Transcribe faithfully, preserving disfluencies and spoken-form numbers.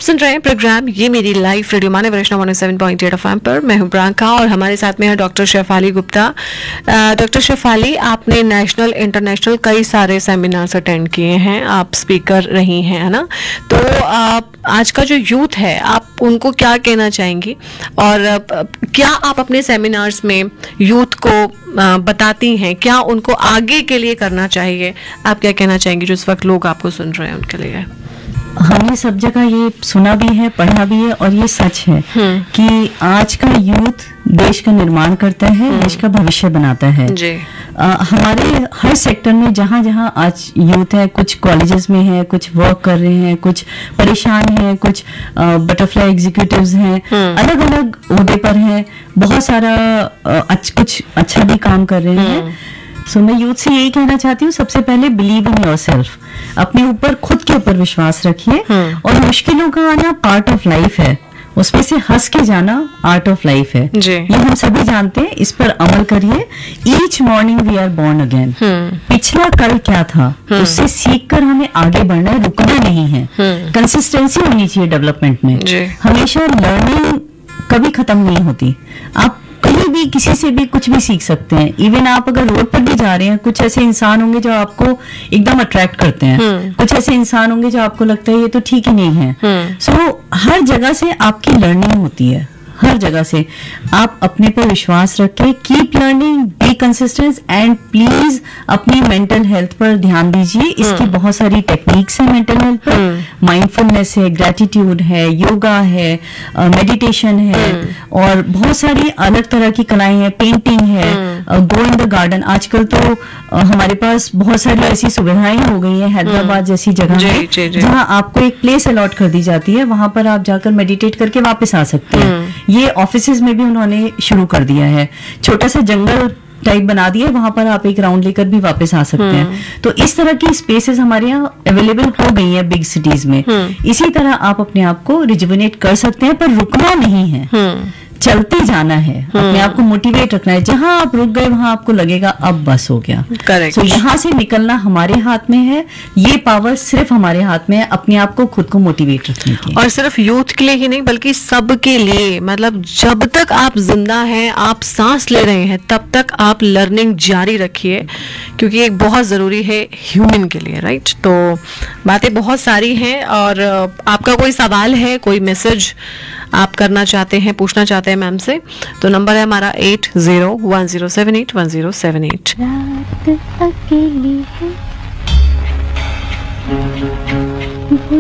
सुन रहे हैं प्रोग्राम ये मेरी लाइफ रेडियो माने वैष्णव one seven point eight FM पर। मैं हूं प्रियंका और हमारे साथ में है डॉक्टर शेफाली गुप्ता। डॉक्टर शेफाली, आपने नेशनल इंटरनेशनल कई सारे सेमिनार्स अटेंड किए हैं, आप स्पीकर रही हैं, है ना? तो आप आज का जो यूथ है आप उनको क्या कहना चाहेंगी और क्या आप अपने सेमिनार्स में यूथ को बताती हैं, क्या उनको आगे के लिए करना चाहिए? आप क्या कहना चाहेंगी जो इस वक्त लोग आपको सुन रहे हैं उनके लिए? हमने सब जगह ये सुना भी है, पढ़ा भी है और ये सच है कि आज का यूथ देश का निर्माण करता है, देश का भविष्य बनाता है जी। आ, हमारे हर सेक्टर में जहाँ जहाँ आज यूथ है, कुछ कॉलेजेस में है, कुछ वर्क कर रहे हैं, कुछ परेशान हैं, कुछ बटरफ्लाई एग्जीक्यूटिव्स हैं, अलग अलग ओहदे पर हैं, बहुत सारा आ, अच्छ, कुछ अच्छा भी काम कर रहे हैं। सो so, मैं यूथ से यही कहना चाहती हूँ, सबसे पहले बिलीव इन योरसेल्फ, अपने ऊपर, खुद के ऊपर विश्वास रखिए और मुश्किलों का आना पार्ट ऑफ लाइफ है, उसमें से हंस के जाना आर्ट ऑफ लाइफ है, ये हम सभी जानते हैं। इस पर अमल करिए। Each morning we are born again. पिछला कल क्या था उससे सीख कर हमें आगे बढ़ना है, रुकना नहीं है। कंसिस्टेंसी होनी चाहिए डेवलपमेंट में, हमेशा लर्निंग कभी खत्म नहीं होती। आप कहीं भी किसी से भी कुछ भी सीख सकते हैं। इवन आप अगर रोड पर भी जा रहे हैं, कुछ ऐसे इंसान होंगे जो आपको एकदम अट्रैक्ट करते हैं, कुछ ऐसे इंसान होंगे जो आपको लगता है ये तो ठीक ही नहीं है। सो so, हर जगह से आपकी लर्निंग होती है, हर जगह से। आप अपने पर विश्वास रखें, keep learning, be consistent and please अपनी मेंटल हेल्थ पर ध्यान दीजिए। इसकी बहुत सारी टेक्निक्स हैं मेंटल हेल्थ पर, माइंडफुलनेस है, ग्रेटिट्यूड है, योगा है, मेडिटेशन है और बहुत सारी अलग तरह की कलाएं हैं, पेंटिंग है, गो इन द गार्डन। आजकल तो uh, हमारे पास बहुत सारी ऐसी सुविधाएं हो गई हैं हैदराबाद जैसी जगह में, जहां आपको एक प्लेस अलॉट कर दी जाती है, वहां पर आप जाकर मेडिटेट करके वापस आ सकते हैं। ये ऑफिसेज में भी उन्होंने शुरू कर दिया है, छोटा सा जंगल टाइप बना दिया, वहां पर आप एक राउंड लेकर भी वापस आ सकते हैं। तो इस तरह की स्पेसेस हमारे यहाँ अवेलेबल हो गई हैं बिग सिटीज में। इसी तरह आप अपने आप को रिजुविनेट कर सकते हैं, पर रुकना नहीं है, चलते जाना है, अपने आप को मोटिवेट रखना है। जहां आप रुक गए वहां आपको लगेगा अब बस हो गया। करेक्ट। so, यहाँ से निकलना हमारे हाथ में है, ये पावर सिर्फ हमारे हाथ में है, अपने आप को, खुद को मोटिवेट रखने की। और सिर्फ यूथ के लिए ही नहीं बल्कि सबके लिए, मतलब जब तक आप जिंदा हैं, आप सांस ले रहे हैं, तब तक आप लर्निंग जारी रखिए, क्योंकि एक बहुत जरूरी है ह्यूमन के लिए, राइट? तो बातें बहुत सारी हैं और आपका कोई सवाल है, कोई मैसेज आप करना चाहते हैं, पूछना चाहते हैं मैम से, तो नंबर है हमारा eight zero one zero seven eight one zero seven eight. रात अकेली है